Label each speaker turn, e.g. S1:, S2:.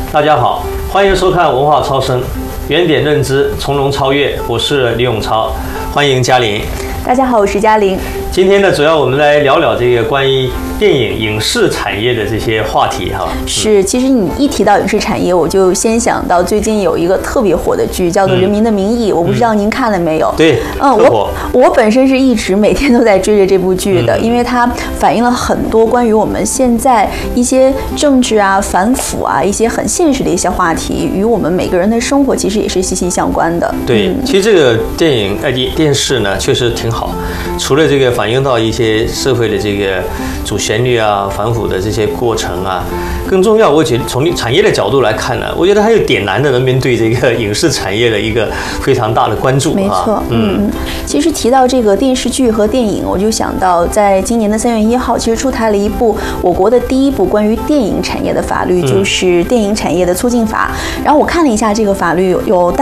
S1: 大家好，欢迎收看文化超声，原点认知，从容超越。我是李永超，欢迎嘉玲。
S2: 大家好，我是嘉玲。
S1: 今天呢，主要我们来聊聊这个关于电影影视产业的这些话题哈。
S2: 是，其实你一提到影视产业，我就先想到最近有一个特别火的剧，叫做《人民的名义》，我不知道您看了没有？
S1: 对，
S2: 我本身是一直每天都在追着这部剧的，因为它反映了很多关于我们现在一些政治啊、反腐啊一些很现实的一些话题，与我们每个人的生活其实也是息息相关的。
S1: 对，其实这个电影电视呢，确实挺好，除了这个反映到一些社会的这个主旋律啊、反腐的这些过程啊，更重要，我觉得从产业的角度来看呢，我觉得还有点燃的人民对这个影视产业的一个非常大的关注。
S2: 没错，其实提到这个电视剧和电影，我就想到在今年的3月1号，其实出台了一部我国的第一部关于电影产业的法律，就是《电影产业的促进法》。然后我看了一下这个法律，有